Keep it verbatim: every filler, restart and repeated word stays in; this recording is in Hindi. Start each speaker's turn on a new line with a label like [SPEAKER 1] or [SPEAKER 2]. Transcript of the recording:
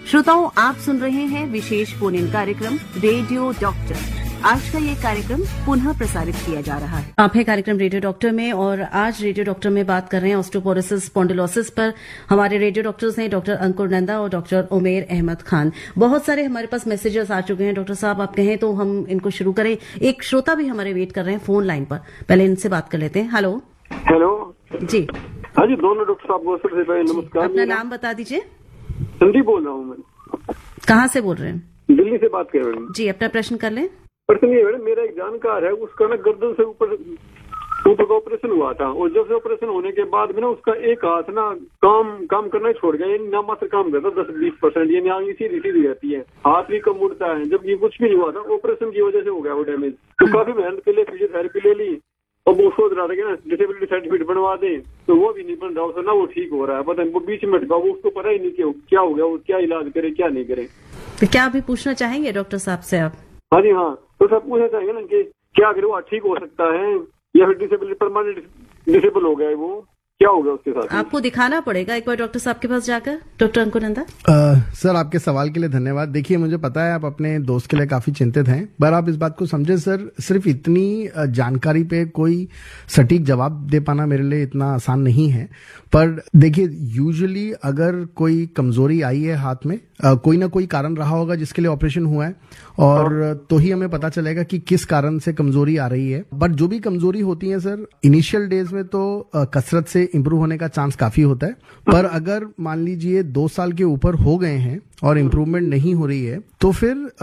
[SPEAKER 1] श्रोताओं, आप सुन रहे हैं विशेष फोन इन कार्यक्रम रेडियो डॉक्टर। आज का ये कार्यक्रम पुनः प्रसारित किया जा रहा है। आप है कार्यक्रम रेडियो डॉक्टर में और आज रेडियो डॉक्टर में बात कर रहे हैं ऑस्टियोपोरोसिस स्पॉन्डिलोसिस पर। हमारे रेडियो डॉक्टर्स हैं डॉक्टर अंकुर नंदा और डॉक्टर उमेर अहमद खान। बहुत सारे हमारे पास मैसेजेस आ चुके हैं। डॉक्टर साहब, आप कहें तो हम इनको शुरू करें। एक श्रोता भी हमारे वेट कर रहे हैं फोन लाइन पर, पहले इनसे बात कर लेते हैं। हेलो
[SPEAKER 2] हेलो
[SPEAKER 1] जी।
[SPEAKER 2] हाँ जी, दोनों डॉक्टर साहब को सबसे पहले नमस्कार।
[SPEAKER 1] अपना नाम बता दीजिए।
[SPEAKER 2] संदीप बोल रहा हूँ मैं।
[SPEAKER 1] कहाँ से बोल रहे हैं?
[SPEAKER 2] दिल्ली से बात कर रहे हैं
[SPEAKER 1] जी। अपना प्रश्न कर लें।
[SPEAKER 2] प्रश्न ये है, मेरा एक जानकार है, उसका ना गर्दन से ऊपर ऊपर का ऑपरेशन हुआ था और जब से ऑपरेशन होने के बाद में ना उसका एक हाथ ना काम काम करना ही छोड़ गया। ये ना मात्र काम करता दस बीस परसेंट, ये आंगी सीधी सीधी रहती है, हाथ भी कम उड़ता है। जब ये कुछ भी नहीं हुआ था, ऑपरेशन की वजह से हो गया वो डैमेज। तो काफी मेहनत के लिए फिजियोथेरेपी ले ली। अब वो सोच रहा था कि ना डिसेबिलिटी सर्टिफिकेट बनवा दें, तो वो भी नहीं बन रहा उसका, ना वो ठीक हो रहा है। पता नहीं वो बीच में अटका, वो उसको पता ही नहीं कि क्या हो गया, वो क्या इलाज करे क्या नहीं करे।
[SPEAKER 1] तो क्या अभी पूछना चाहेंगे डॉक्टर साहब से आप?
[SPEAKER 2] हाँ जी हाँ, तो सब पूछना चाहेंगे ना कि क्या अगर वो ठीक हो सकता है या फिर डिसेबल परमानेंट डिसेबल हो गया है, वो क्या होगा उसके साथ?
[SPEAKER 1] आपको दिखाना पड़ेगा एक बार डॉक्टर साहब के पास जाकर। डॉक्टर अंकुर नंदा।
[SPEAKER 3] सर, आपके सवाल के लिए धन्यवाद। देखिए, मुझे पता है आप अपने दोस्त के लिए काफी चिंतित हैं, पर आप इस बात को समझे सर, सिर्फ इतनी जानकारी पे कोई सटीक जवाब दे पाना मेरे लिए इतना आसान नहीं है। पर देखिए, यूजुअली अगर कोई कमजोरी आई है हाथ में, आ, कोई ना कोई कारण रहा होगा जिसके लिए ऑपरेशन हुआ है, और तो ही हमें पता चलेगा कि किस कारण से कमजोरी आ रही है। बट जो भी कमजोरी होती है सर, इनिशियल डेज में तो आ, कसरत से इम्प्रूव होने का चांस काफी होता है। पर अगर मान लीजिए दो साल के ऊपर हो गए हैं और इम्प्रूवमेंट नहीं हो रही है, तो फिर